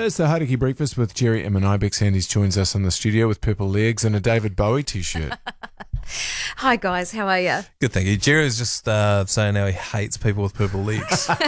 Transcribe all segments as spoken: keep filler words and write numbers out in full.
It's the Hauraki Breakfast with Jerry and Manai. Bex Sandys joins us in the studio with purple legs and a David Bowie t-shirt. Hi guys, how are you? Good, thank you. Jerry was just uh, saying how he hates people with purple legs. And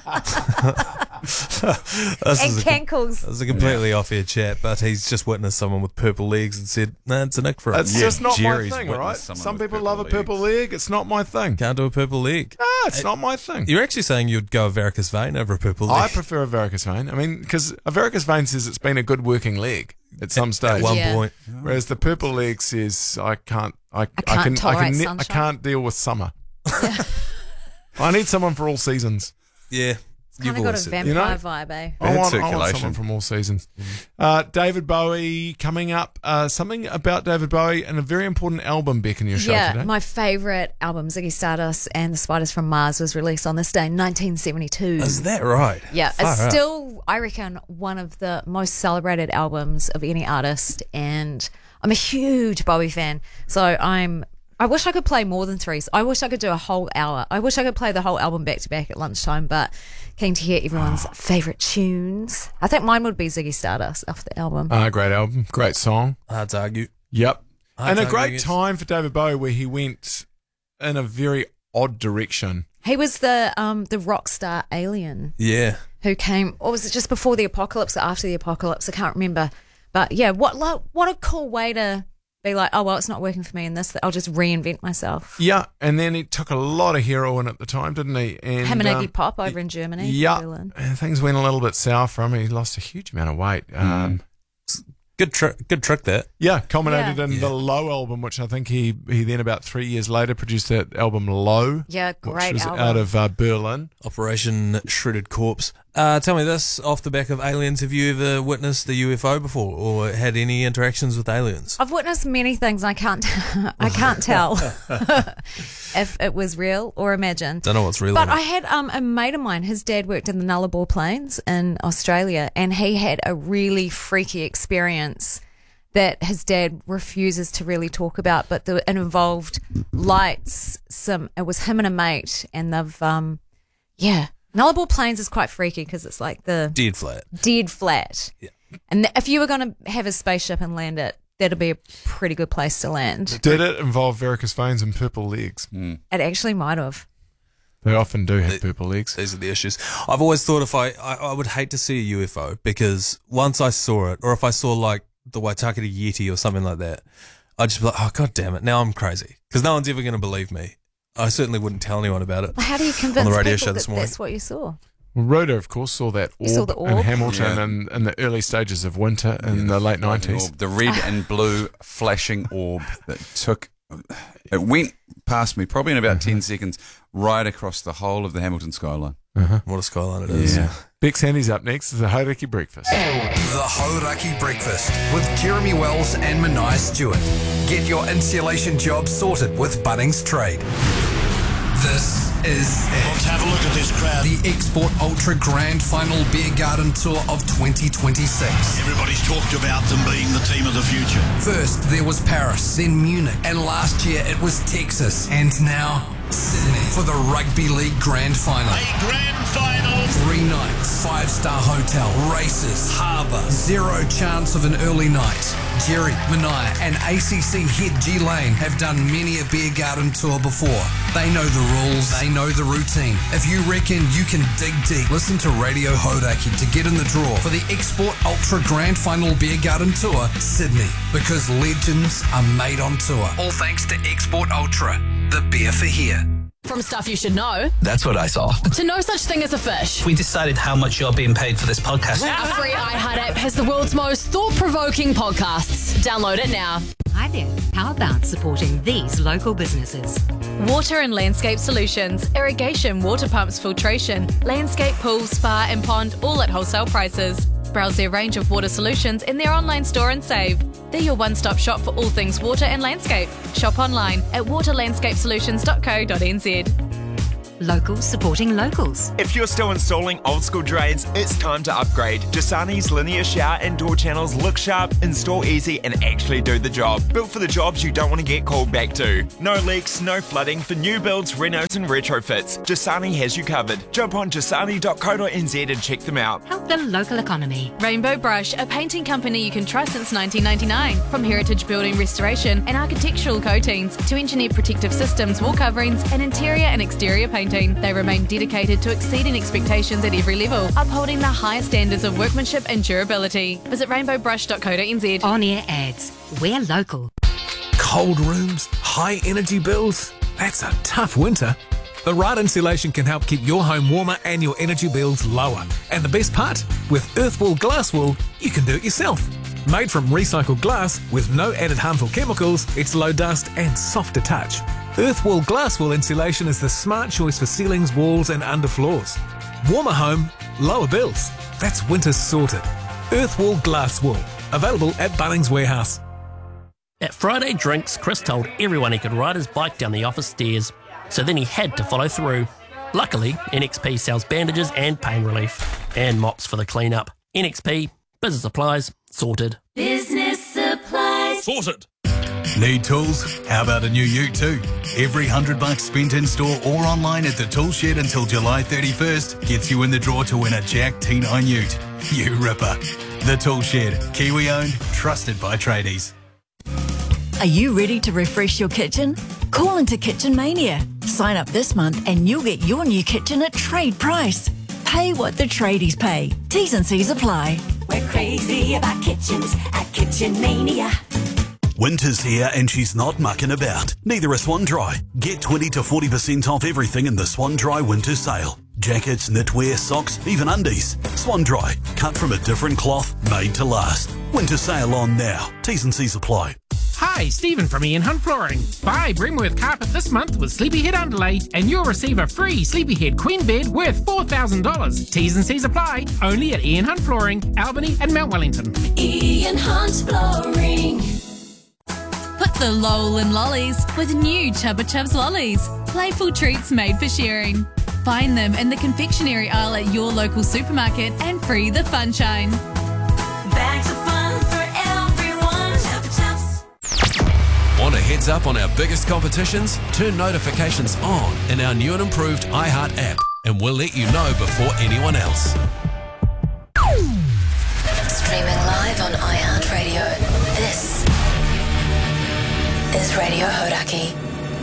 cankles. It was a completely yeah. off-air chat, but he's just witnessed someone with purple legs and said, "No, nah, it's a nick for us." It's yeah, just not Jerry's my thing, right? Some people love a legs. purple leg. It's not my thing. Can't do a purple leg. No, it's it, not my thing. You're actually saying you'd go a varicose vein over a purple leg? I prefer a varicose vein. I mean, because a varicose vein says it's been a good working leg at some at, stage. At one yeah. point. Whereas the purple leg says, I can't, I, I can't I can, tolerate I, can ne- I sunshine. can't deal with summer. Yeah. I need someone for all seasons. Yeah. Kind of got a vampire You know? vibe, eh? I want, I want circulation. someone from all seasons. Uh, David Bowie coming up. Uh, something about David Bowie and a very important album, Beck, in your show Yeah, today. my favourite album, Ziggy Stardust and the Spiders from Mars, was released on this day in nineteen seventy-two. Is that right? Yeah, Far it's out. still, I reckon, one of the most celebrated albums of any artist, and I'm a huge Bowie fan, so I'm. I wish I could play more than three. I wish I could do a whole hour. I wish I could play the whole album back to back at lunchtime, but keen to hear everyone's favourite tunes. I think mine would be Ziggy Stardust off the album. Uh, great album, great song. Hard to argue. Yep. Hard and to a argue great against. time for David Bowie where he went in a very odd direction. He was the um the rock star alien Yeah. who came, or was it just before the apocalypse or after the apocalypse? I can't remember. But yeah, what like, what a cool way to be like, oh, well, it's not working for me in this. I'll just reinvent myself. Yeah, and then he took a lot of heroin at the time, didn't he? And, Him and Iggy um, Pop over in Germany. Yeah, Berlin. and things went a little bit sour for him. He lost a huge amount of weight. Um, Good trick. Good trick, that. yeah, culminated Yeah. in Yeah. the Low album, which I think he, he then about three years later produced that album Low, Yeah, which great was album. out of uh, Berlin. Operation Shredded Corpse. Uh, tell me this, off the back of aliens, have you ever witnessed the U F O before or had any interactions with aliens? I've witnessed many things. I can't, I can't tell if it was real or imagined. Don't know what's real. But or not. I had um, a mate of mine, his dad worked in the Nullarbor Plains in Australia, and he had a really freaky experience that his dad refuses to really talk about, but the, it involved lights. Some It was him and a mate, and they've, um, yeah. Nullarbor Plains is quite freaky because it's like the Dead flat. dead flat. Yeah. And th- if you were going to have a spaceship and land it, that'd be a pretty good place to land. Did it involve varicose veins and purple legs? It actually might have. They often do have They- purple legs. These are the issues. I've always thought if I, I, I would hate to see a U F O because once I saw it, or if I saw like the Waitakere Yeti or something like that, I'd just be like, oh, God damn it, now I'm crazy. Because no one's ever going to believe me. I certainly wouldn't tell anyone about it. How do you convince radio people show that this morning. that's what you saw? Well, Rhoda, of course, saw that You saw orb, the in orb? Hamilton Yeah. in, in the early stages of winter in the late nineties. Orb, the red and blue flashing orb that took, it went past me probably in about ten seconds, right across the whole of the Hamilton skyline. What a skyline it is. Yeah. Bex Handy's up next. This is the Hauraki Breakfast. The Hauraki Breakfast with Jeremy Wells and Manai Stewart. Get your insulation job sorted with Bunnings Trade. This is it. Let's have a look at this crowd. The Export Ultra Grand Final Beer Garden Tour of twenty twenty-six. Everybody's talked about them being the team of the future. First, there was Paris, then Munich, and last year it was Texas, and now Sydney for the Rugby League Grand Final. A grand final. Three nights, five-star hotel, races, harbour, zero chance of an early night. Jerry, Manai and A C C head G Lane have done many a beer garden tour before. They know the rules, they know the routine. If you reckon you can dig deep, listen to Radio Hauraki to get in the draw for the Export Ultra Grand Final Beer Garden Tour, Sydney. Because legends are made on tour. All thanks to Export Ultra, the beer for here. From stuff you should know That's what I saw. to no such thing as a fish. We decided how much you're being paid for this podcast. Our free iHeart app has the world's most thought-provoking podcasts. Download it now. Hi there. How about supporting these local businesses? Water and Landscape Solutions, irrigation, water pumps, filtration, landscape, pool, spa and pond, all at wholesale prices. Browse their range of water solutions in their online store and save. They're your one-stop shop for all things water and landscape. Shop online at water landscape solutions dot co dot n z. Locals supporting locals. If you're still installing old school drains, it's time to upgrade. Jasani's linear shower and door channels look sharp, install easy, and actually do the job. Built for the jobs you don't want to get called back to. No leaks, no flooding for new builds, renos, and retrofits. Jasani has you covered. Jump on jasani dot co dot n z and check them out. Help the local economy. Rainbow Brush, a painting company you can trust since nineteen ninety-nine. From heritage building restoration and architectural coatings to engineered protective systems, wall coverings, and interior and exterior painting, they remain dedicated to exceeding expectations at every level, upholding the highest standards of workmanship and durability. Visit rainbow brush dot co dot n z. On-air ads. We're local. Cold rooms, high energy bills. That's a tough winter. The right insulation can help keep your home warmer and your energy bills lower. And the best part? With Earthwall Glass Wool, you can do it yourself. Made from recycled glass with no added harmful chemicals, it's low dust and soft to touch. Earthwall Glass Wool insulation is the smart choice for ceilings, walls and underfloors. Warmer home, lower bills. That's winter sorted. Earthwall Glass Wool. Available at Bunnings Warehouse. At Friday Drinks, Chris told everyone he could ride his bike down the office stairs, so then he had to follow through. Luckily, N X P sells bandages and pain relief, and mops for the clean-up. N X P, business supplies, sorted. Business supplies. Sorted. Need tools? How about a new ute too? Every hundred bucks spent in store or online at the tool shed until July thirty-first gets you in the draw to win a Jack T nine ute. You ripper. The Tool Shed, Kiwi owned, trusted by tradies. Are you ready to refresh your kitchen? Call into Kitchen Mania. Sign up this month and you'll get your new kitchen at trade price. Pay what the tradies pay. T's and C's apply. We're crazy about kitchens at Kitchen Mania. Winter's here and she's not mucking about. Neither is Swan Dry. Get twenty to forty percent off everything in the Swan Dry winter sale. Jackets, knitwear, socks, even undies. Swan Dry, cut from a different cloth, made to last. Winter sale on now. T's and C's apply. Hi, Stephen from Ian Hunt Flooring. Buy Bremworth carpet this month with Sleepyhead underlay and you'll receive a free Sleepyhead queen bed worth four thousand dollars. T's and C's apply. Only at Ian Hunt Flooring, Albany and Mount Wellington. Ian Hunt Flooring. Put the lol in lollies with new Chubba Chubs lollies. Playful treats made for sharing. Find them in the confectionery aisle at your local supermarket and free the funshine. Bags of fun for everyone. Chubba Chubs. Want a heads up on our biggest competitions? Turn notifications on in our new and improved iHeart app, and we'll let you know before anyone else. Streaming live on iHeartRadio. This is Radio Hodaki.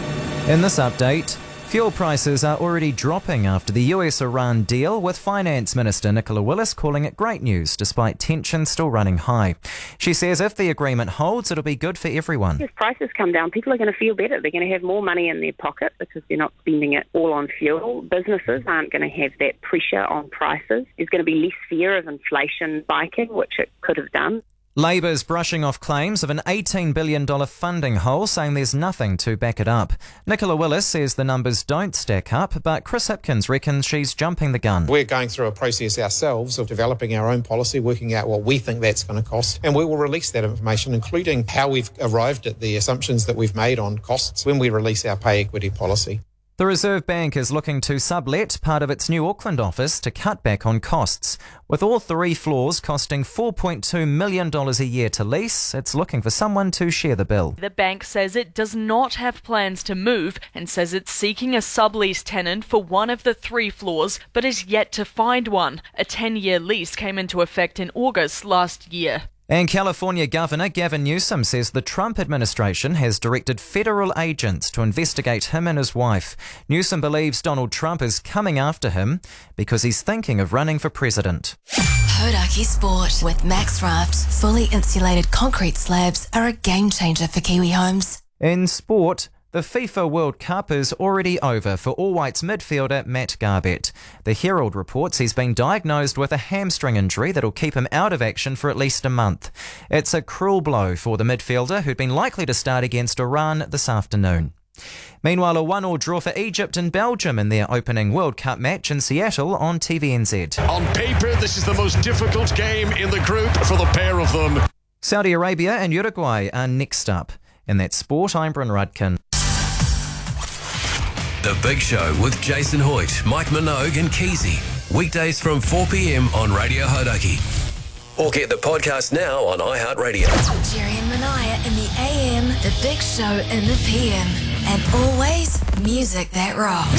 In this update, fuel prices are already dropping after the U S Iran deal, with Finance Minister Nicola Willis calling it great news despite tensions still running high. She says if the agreement holds, it'll be good for everyone. If prices come down, people are going to feel better. They're going to have more money in their pocket because they're not spending it all on fuel. Businesses aren't going to have that pressure on prices. There's going to be less fear of inflation spiking, which it could have done. Labour's brushing off claims of an eighteen billion dollars funding hole, saying there's nothing to back it up. Nicola Willis says the numbers don't stack up, but Chris Hipkins reckons she's jumping the gun. We're going through a process ourselves of developing our own policy, working out what we think that's going to cost, and we will release that information, including how we've arrived at the assumptions that we've made on costs when we release our pay equity policy. The Reserve Bank is looking to sublet part of its new Auckland office to cut back on costs. With all three floors costing four point two million dollars a year to lease, it's looking for someone to share the bill. The bank says it does not have plans to move and says it's seeking a sublease tenant for one of the three floors, but is yet to find one. A ten-year lease came into effect in August last year. And California Governor Gavin Newsom says the Trump administration has directed federal agents to investigate him and his wife. Newsom believes Donald Trump is coming after him because he's thinking of running for president. Hodaki Sport with Max Raft. Fully insulated concrete slabs are a game changer for Kiwi homes. In sport, the FIFA World Cup is already over for All Whites midfielder Matt Garbett. The Herald reports he's been diagnosed with a hamstring injury that'll keep him out of action for at least a month. It's a cruel blow for the midfielder who'd been likely to start against Iran this afternoon. Meanwhile, a one all draw for Egypt and Belgium in their opening World Cup match in Seattle on T V N Z. On paper, this is the most difficult game in the group for the pair of them. Saudi Arabia and Uruguay are next up. In that sport, I'm Bryn Rudkin. The Big Show with Jason Hoyt, Mike Minogue and Keezy. Weekdays from four p.m. on Radio Hodaki. Or get the podcast now on iHeartRadio. Jerry and Manaya in the A M, The Big Show in the P M. And always music that rocks.